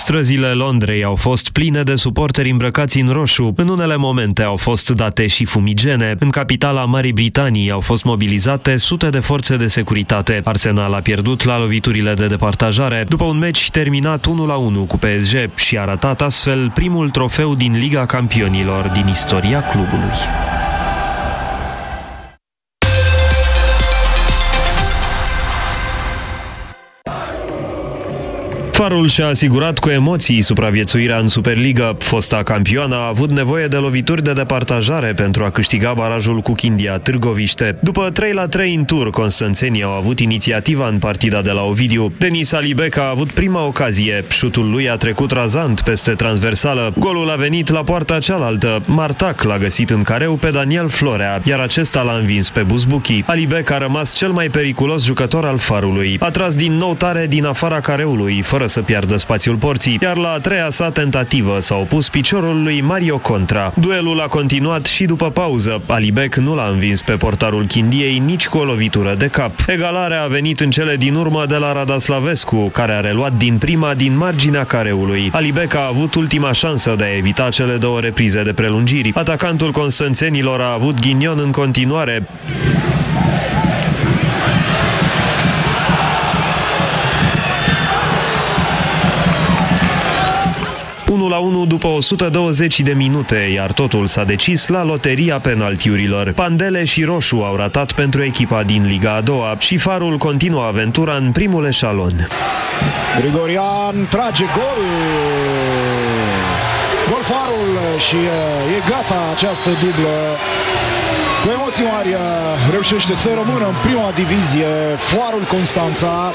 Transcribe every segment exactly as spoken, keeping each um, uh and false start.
Străzile Londrei au fost pline de suporteri îmbrăcați în roșu. În unele momente au fost date și fumigene. În capitala Marii Britanii au fost mobilizate sute de forțe de securitate. Arsenal a pierdut la loviturile de departajare după un meci terminat unu la unu cu P S G și a ratat astfel primul trofeu din Liga Campionilor din istoria clubului. Farul și-a asigurat cu emoții supraviețuirea în Superliga. Fosta campioană a avut nevoie de lovituri de departajare pentru a câștiga barajul cu Chindia Târgoviște. După trei la trei în tur, constanțenii au avut inițiativa în partida de la Ovidiu. Denis Alibec a avut prima ocazie. Șutul lui a trecut razant peste transversală. Golul a venit la poarta cealaltă. Martac l-a găsit în careu pe Daniel Florea, iar acesta l-a învins pe Buzbuchi. Alibec a rămas cel mai periculos jucător al Farului. A tras din nou tare din afara careului, fără să piardă spațiul porții, iar la a treia sa tentativă s-a opus piciorul lui Mario Contra. Duelul a continuat și după pauză. Alibec nu l-a învins pe portarul Chindiei nici cu o lovitură de cap. Egalarea a venit în cele din urmă de la Radaslavescu, care a reluat din prima din marginea careului. Alibec a avut ultima șansă de a evita cele două reprize de prelungiri. Atacantul constanțenilor a avut ghinion în continuare. unu la unu după o sută douăzeci de minute, iar totul s-a decis la loteria penaltiurilor. Pandele și Roșu au ratat pentru echipa din Liga a doua și Farul continuă aventura în primul eșalon. Grigorian trage gol! Gol Farul și e gata această dublă. Cu emoții mari reușește să rămână în prima divizie Farul Constanța.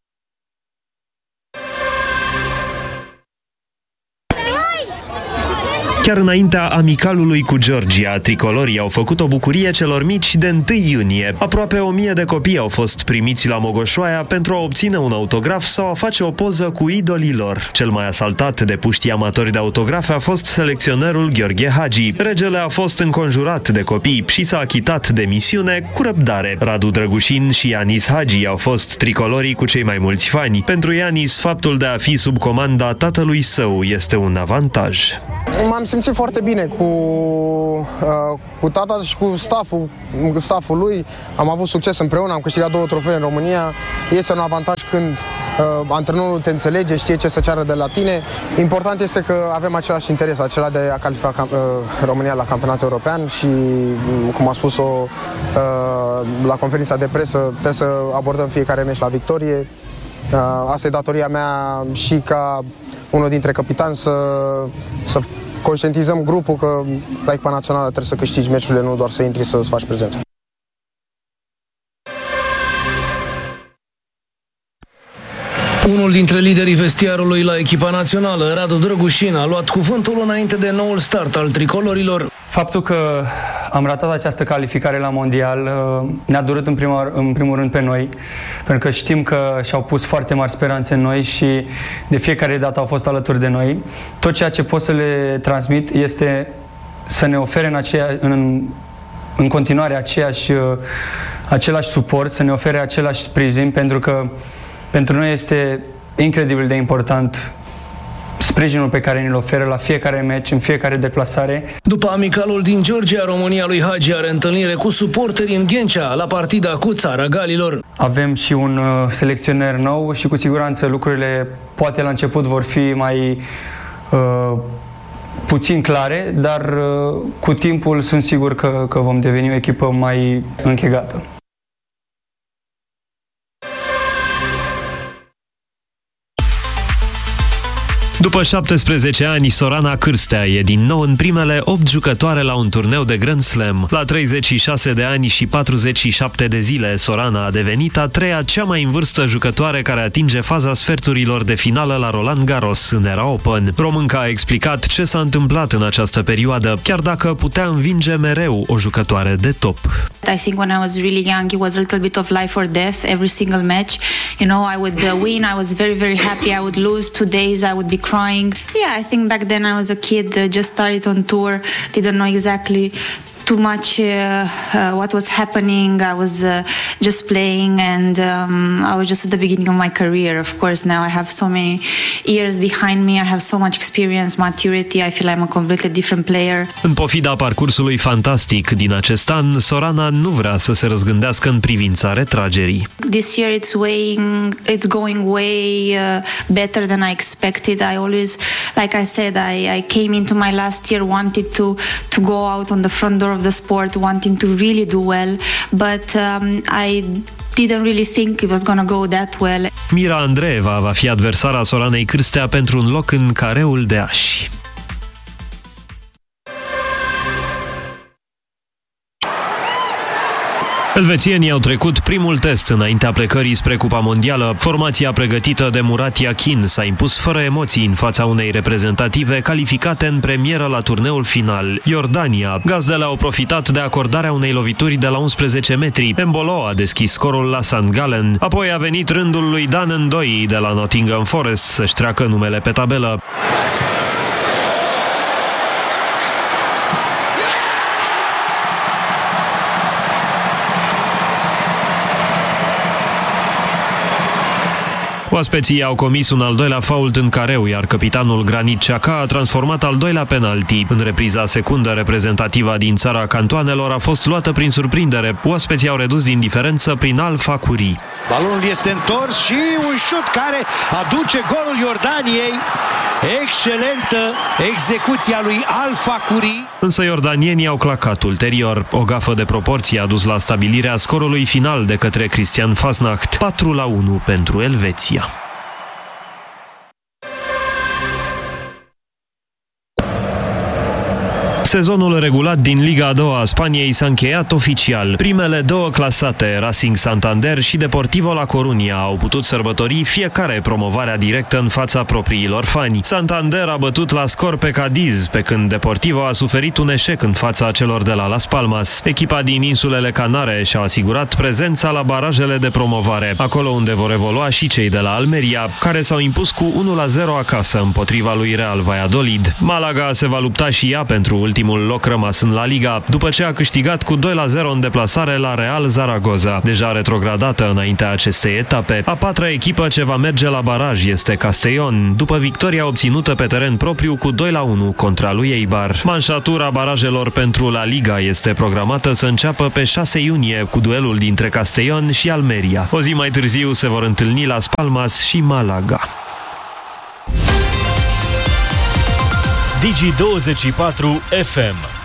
Chiar înaintea amicalului cu Georgia, tricolorii au făcut o bucurie celor mici de întâi iunie. Aproape o mie de copii au fost primiți la Mogoșoaia pentru a obține un autograf sau a face o poză cu idolii lor. Cel mai asaltat de puștii amatori de autografe a fost selecționerul Gheorghe Hagi. Regele a fost înconjurat de copii și s-a achitat de misiune cu răbdare. Radu Drăgușin și Ianis Hagi au fost tricolorii cu cei mai mulți fani. Pentru Ianis, faptul de a fi sub comanda tatălui său este un avantaj. M-am simțit foarte bine cu, uh, cu tata și cu stafful, stafful lui. Am avut succes împreună, am câștigat două trofee în România. Este un avantaj când uh, antrenorul te înțelege, știe ce să ceară de la tine. Important este că avem același interes, acela de a califica uh, România la campionatul european și, cum a spus-o uh, la conferința de presă, trebuie să abordăm fiecare meci la victorie. Uh, asta e datoria mea și ca unul dintre capitani să, să conștientizăm grupul că la echipa națională trebuie să câștigi meciurile, nu doar să intri să-ți faci prezența. Unul dintre liderii vestiarului la echipa națională, Radu Drăgușin, a luat cuvântul înainte de noul start al tricolorilor. Faptul că am ratat această calificare la mondial ne-a durut în, prima, în primul rând pe noi, pentru că știm că și-au pus foarte mari speranțe în noi și de fiecare dată au fost alături de noi. Tot ceea ce pot să le transmit este să ne ofere în, aceea, în, în continuare aceeași, același suport, să ne ofere același sprijin, pentru că pentru noi este incredibil de important sprijinul pe care ne-l oferă la fiecare meci, în fiecare deplasare. După amicalul din Georgia, România lui Hagi are întâlnire cu suporteri în Ghencea, la partida cu Țara Galilor. Avem și un uh, selecționer nou și cu siguranță lucrurile poate la început vor fi mai uh, puțin clare, dar uh, cu timpul sunt sigur că, că vom deveni o echipă mai închegată. După șaptesprezece ani, Sorana Cârstea e din nou în primele opt jucătoare la un turneu de Grand Slam. La treizeci și șase de ani și patruzeci și șapte de zile, Sorana a devenit a treia cea mai în vârstă jucătoare care atinge faza sferturilor de finală la Roland Garros în era Open. Românca a explicat ce s-a întâmplat în această perioadă, chiar dacă putea învinge mereu o jucătoare de top. I think when I was really young, it was a little bit of life or death every single match. You know, I would uh, win, I was very, very happy. I would lose two days, I would be crying. Yeah, I think back then I was a kid, uh, just started on tour, didn't know exactly too much uh, uh, what was happening. I was uh, just playing, and um, I was just at the beginning of my career. Of course, now I have so many years behind me. I have so much experience, maturity. I feel I'm a completely different player. În pofida parcursului fantastic din acest an, Sorana nu vrea să se răzgândească în privința retragerii. This year it's way, it's going way uh, better than I expected. I always, like I said, I, I came into my last year wanted to to go out on the front door of the sport, wanting to really do well, but um, I didn't really think it was gonna go that well. Mira Andreeva va fi adversara Soranei Cârstea pentru un loc în careul de ași. Elvețienii au trecut primul test înaintea plecării spre Cupa Mondială. Formația pregătită de Murat Yakin s-a impus fără emoții în fața unei reprezentative calificate în premieră la turneul final, Iordania. Gazdele au profitat de acordarea unei lovituri de la unsprezece metri. Embolo a deschis scorul la Sankt Gallen. Apoi a venit rândul lui Dan Ndoi de la Nottingham Forest să-și treacă numele pe tabelă. Oaspeții au comis un al doilea fault în careu, iar capitanul Granit Xhaka a transformat al doilea penalti. În repriza secundă, reprezentativa din țara cantoanelor a fost luată prin surprindere. Oaspeții au redus din diferență prin Al Fakuri. Balonul este întors și un șut care aduce golul Iordaniei. Excelentă execuția lui Al Fakuri. Însă iordanienii au clacat ulterior. O gafă de proporție a dus la stabilirea scorului final de către Christian Fasnacht, patru la unu pentru Elveția. Sezonul regulat din Liga a doua a Spaniei s-a încheiat oficial. Primele două clasate, Racing Santander și Deportivo La Coruña, au putut sărbători fiecare promovarea directă în fața propriilor fani. Santander a bătut la scor pe Cadiz, pe când Deportivo a suferit un eșec în fața celor de la Las Palmas. Echipa din insulele Canare și-a asigurat prezența la barajele de promovare, acolo unde vor evolua și cei de la Almeria, care s-au impus cu unu la zero acasă împotriva lui Real Valladolid. Malaga se va lupta și ea pentru ultimul loc rămas în La Liga, după ce a câștigat cu doi la zero în deplasare la Real Zaragoza, deja retrogradată înaintea acestei etape. A patra echipă ce va merge la baraj este Castellón, după victoria obținută pe teren propriu cu doi la unu contra lui Eibar. Manșatura barajelor pentru La Liga este programată să înceapă pe șase iunie cu duelul dintre Castellón și Almeria. O zi mai târziu se vor întâlni Las Palmas și Malaga. Digi douăzeci și patru F M